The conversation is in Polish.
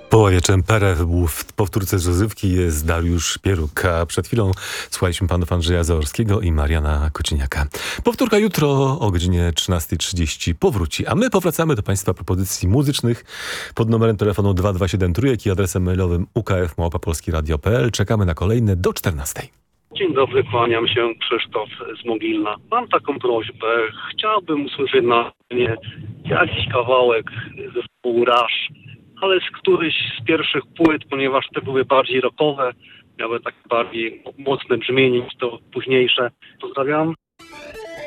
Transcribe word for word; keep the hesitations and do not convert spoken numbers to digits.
Połaje Czemperę był w powtórce rozrywki jest Dariusz Pieruk, a przed chwilą słuchaliśmy panów Andrzeja Zaorskiego i Mariana Kociniaka. Powtórka jutro o godzinie trzynasta trzydzieści powróci, a my powracamy do państwa propozycji muzycznych pod numerem telefonu dwa dwa siedem trójek i adresem mailowym u k f małpa polskie radio kropka p l. Czekamy na kolejne do czternastej. Dzień dobry, kłaniam się, Krzysztof z Mogilna. Mam taką prośbę, chciałbym usłyszeć na nie jakiś kawałek zespołu Rush, ale z któryś z pierwszych płyt, ponieważ te były bardziej rockowe, miały takie bardziej mocne brzmienie niż to późniejsze. Pozdrawiam.